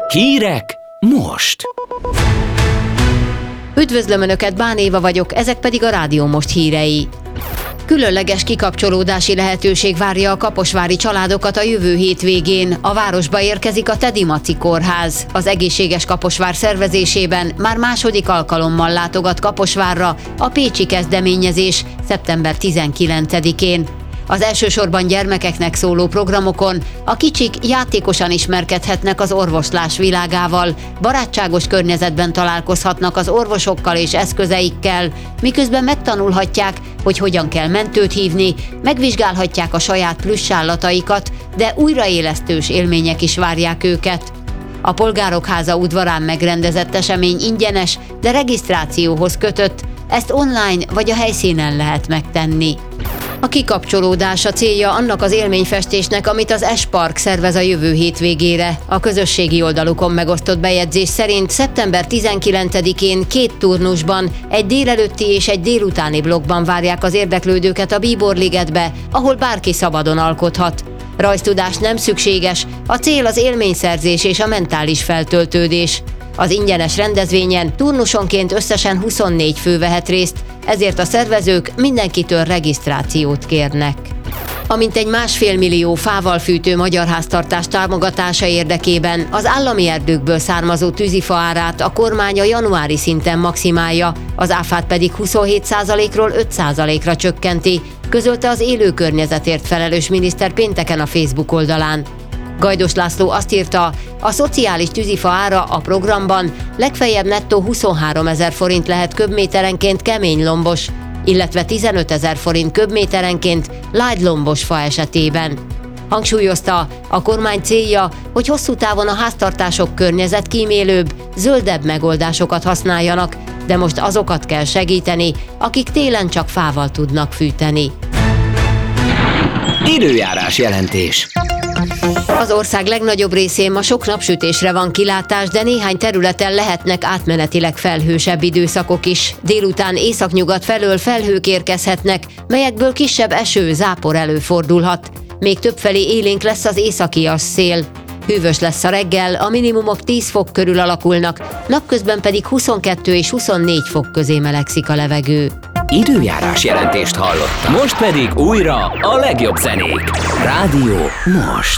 Hírek most! Üdvözlöm Önöket, Bán Éva vagyok, ezek pedig a Rádió Most hírei. Különleges kikapcsolódási lehetőség várja a kaposvári családokat a jövő hétvégén. A városba érkezik a Tedi Maci Kórház. Az Egészséges Kaposvár szervezésében már második alkalommal látogat Kaposvárra a pécsi kezdeményezés szeptember 19-én. Az elsősorban gyermekeknek szóló programokon a kicsik játékosan ismerkedhetnek az orvoslás világával, barátságos környezetben találkozhatnak az orvosokkal és eszközeikkel, miközben megtanulhatják, hogy hogyan kell mentőt hívni, megvizsgálhatják a saját plüssállataikat, de újraélesztős élmények is várják őket. A Polgárok Háza udvarán megrendezett esemény ingyenes, de regisztrációhoz kötött, ezt online vagy a helyszínen lehet megtenni. A kikapcsolódás a célja annak az élményfestésnek, amit az S-Park szervez a jövő hétvégére. A közösségi oldalukon megosztott bejegyzés szerint szeptember 19-én 2 turnusban, egy délelőtti és egy délutáni blokkban várják az érdeklődőket a Bíborligetbe, ahol bárki szabadon alkothat. Rajztudás nem szükséges, a cél az élményszerzés és a mentális feltöltődés. Az ingyenes rendezvényen turnusonként összesen 24 fő vehet részt, ezért a szervezők mindenkitől regisztrációt kérnek. A mintegy 1,5 millió fával fűtő magyar háztartás támogatása érdekében az állami erdőkből származó tűzifa árát a kormány a januári szinten maximálja, az áfát pedig 27%-ról 5%-ra csökkenti, közölte az élő környezetért felelős miniszter pénteken a Facebook oldalán. Gajdos László azt írta, a szociális tűzifa ára a programban legfeljebb nettó 23 000 forint lehet köbméterenként kemény lombos, illetve 15 000 forint köbméterenként light lombos fa esetében. Hangsúlyozta, a kormány célja, hogy hosszú távon a háztartások környezetkímélőbb, zöldebb megoldásokat használjanak, de most azokat kell segíteni, akik télen csak fával tudnak fűteni. Időjárás jelentés. Az ország legnagyobb részén ma sok napsütésre van kilátás, de néhány területen lehetnek átmenetileg felhősebb időszakok is. Délután északnyugat felől felhők érkezhetnek, melyekből kisebb eső, zápor előfordulhat. Még többfelé élénk lesz az északias szél. Hűvös lesz a reggel, a minimumok 10 fok körül alakulnak, napközben pedig 22 és 24 fok közé melegszik a levegő. Időjárás jelentést hallottak. Most pedig újra a legjobb zenék. Rádió Most.